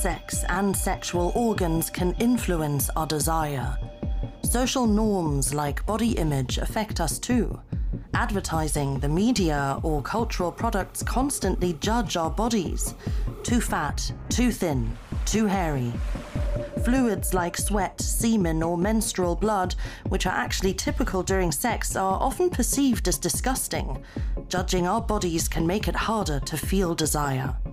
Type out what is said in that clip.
sex and sexual organs can influence our desire. Social norms like body image affect us too. Advertising, the media, or cultural products constantly judge our bodies. Too fat, too thin, too hairy. Fluids like sweat, semen, or menstrual blood, which are actually typical during sex, are often perceived as disgusting. Judging our bodies can make it harder to feel desire.